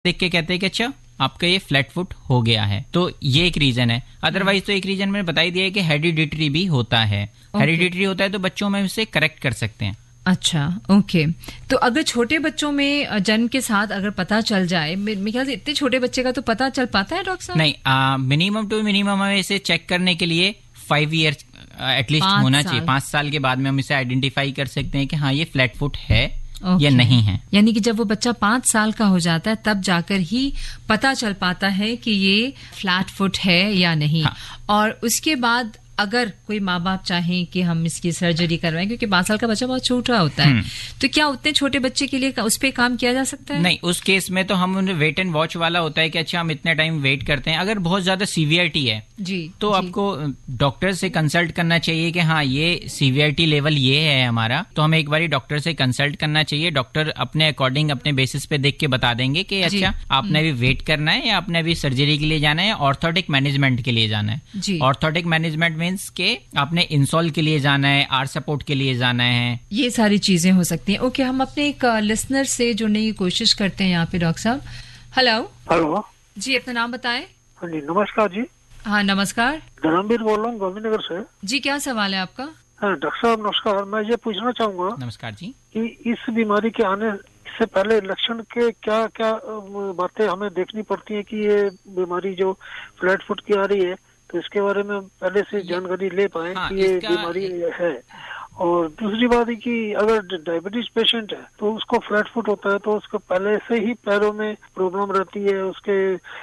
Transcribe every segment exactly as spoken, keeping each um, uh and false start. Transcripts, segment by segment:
देख के कहते हैं कि अच्छा आपका ये फ्लैट फुट हो गया है, तो ये एक रीजन है। अदरवाइज तो एक रीजन मैंने बता ही दिया है कि हेरिडिटरी भी होता है। हेरिडिटरी होता है तो बच्चों में उसे करेक्ट कर सकते हैं। अच्छा, ओके। तो अगर छोटे बच्चों में जन्म के साथ अगर पता चल जाए, मेरे ख्याल से इतने छोटे बच्चे का तो पता चल पाता है डॉक्टर साहब? नहीं, मिनिमम टू मिनिमम हमें इसे चेक करने के लिए फाइव ईयर एटलीस्ट होना चाहिए। पांच साल के बाद में हम इसे आइडेंटिफाई कर सकते हैं कि हाँ ये फ्लैट फुट है okay. या नहीं है। यानी कि जब वो बच्चा पांच साल का हो जाता है तब जाकर ही पता चल पाता है कि ये फ्लैट फुट है या नहीं। हाँ. और उसके बाद अगर कोई माँ बाप चाहें कि हम इसकी सर्जरी करवाएं, क्योंकि पांच साल का बच्चा बहुत छोटा होता है, तो क्या उतने छोटे बच्चे के लिए उस पे काम किया जा सकता है? नहीं, उस केस में तो हम उन्हें वेट एंड वॉच वाला होता है कि अच्छा हम इतने टाइम वेट करते हैं। अगर बहुत ज्यादा सीवियरिटी है जी तो जी. आपको डॉक्टर से कंसल्ट करना चाहिए कि हाँ ये सीवियरिटी लेवल ये है हमारा, तो हमें एक बार डॉक्टर से कंसल्ट करना चाहिए। डॉक्टर अपने अकॉर्डिंग अपने बेसिस पे देख के बता देंगे कि अच्छा आपने अभी वेट करना है या आपने अभी सर्जरी के लिए जाना है या ऑर्थोटिक मैनेजमेंट के लिए जाना है। ऑर्थोटिक मैनेजमेंट मीन्स के आपने इंसॉल के लिए जाना है, आर सपोर्ट के लिए जाना है, ये सारी चीजें हो सकती हैं। ओके, हम अपने एक लिसनर से जुड़ने की कोशिश करते हैं यहाँ पे डॉक्टर साहब। हेलो हेलो जी, अपना नाम बताएं। हाँ जी, नमस्कार जी। हाँ नमस्कार, धर्मवीर बोल रहा हूँ गोविंदनगर से जी। क्या सवाल है आपका? हाँ डॉक्टर साहब नमस्कार, मैं ये पूछना चाहूंगा नमस्कार जी कि इस बीमारी के आने से पहले लक्षण के क्या क्या बातें हमें देखनी पड़ती है कि ये बीमारी जो फ्लैट फुट की आ रही है, तो इसके बारे में पहले से जानकारी ले पाए हाँ, कि ये बीमारी है। और दूसरी बात है कि अगर डायबिटीज पेशेंट है तो उसको फ्लैट फुट होता है तो उसको पहले से ही पैरों में प्रॉब्लम रहती है, उसके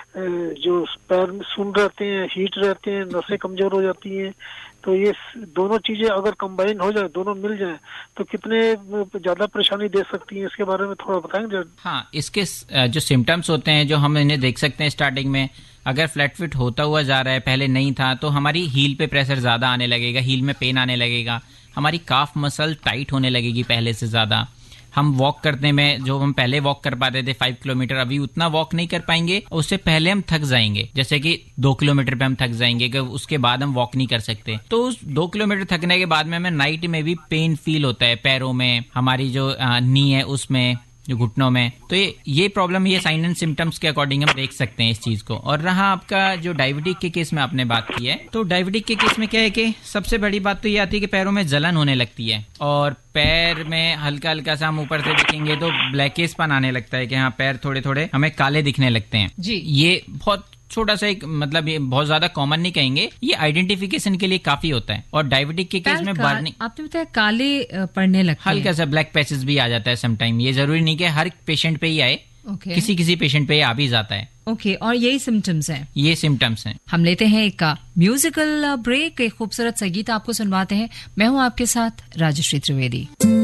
जो पैर में सुन रहते हैं, हीट रहते हैं, नसें कमजोर हो जाती हैं। तो ये दोनों चीजें अगर कंबाइन हो जाए, दोनों मिल जाए, तो कितने ज्यादा परेशानी दे सकती है, इसके बारे में थोड़ा बताएंगे? हाँ, इसके जो सिम्टम्स होते हैं जो हम इन्हें देख सकते हैं स्टार्टिंग में, अगर फ्लैट फिट होता हुआ जा रहा है, पहले नहीं था, तो हमारी हील पे प्रेशर ज्यादा आने लगेगा, हील में पेन आने लगेगा, हमारी काफ मसल टाइट होने लगेगी पहले से ज्यादा। हम वॉक करने में, जो हम पहले वॉक कर पाते थे फाइव किलोमीटर, अभी उतना वॉक नहीं कर पाएंगे, उससे पहले हम थक जाएंगे। जैसे कि दो किलोमीटर पे हम थक जाएंगे कि उसके बाद हम वॉक नहीं कर सकते। तो उस दो किलोमीटर थकने के बाद में हमें नाइट में भी पेन फील होता है, पैरों में, हमारी जो नी है उसमें, जो घुटनों में। तो ये ये प्रॉब्लम, ये साइन एंड सिम्टम्स के अकॉर्डिंग हम देख सकते हैं इस चीज को। और रहा आपका जो डायबिटिक के केस में आपने बात की है, तो डायबिटिक के केस में क्या है कि सबसे बड़ी बात तो ये आती है कि पैरों में जलन होने लगती है और पैर में हल्का हल्का सा हम ऊपर से दिखेंगे तो ब्लैकेसपन आने लगता है कि हाँ पैर थोड़े थोड़े हमें काले दिखने लगते हैं जी। ये बहुत छोटा सा एक, मतलब ये बहुत ज्यादा कॉमन नहीं कहेंगे, ये आइडेंटिफिकेशन के लिए काफी होता है। और डायबिटिक के केस में बर्निंग, आपने बताया काले पड़ने लगते हैं, हल्का सा ब्लैक पैचेस भी आ जाता है समटाइम। ये जरूरी नहीं कि हर पेशेंट पे ही आए, okay. किसी किसी पेशेंट पे ही आ भी जाता है। ओके okay, और यही सिम्टम्स हैं? ये सिम्टम्स हैं। हम लेते हैं एक म्यूजिकल ब्रेक, एक खूबसूरत संगीत आपको सुनवाते हैं। मैं हूँ आपके साथ राजश्री त्रिवेदी।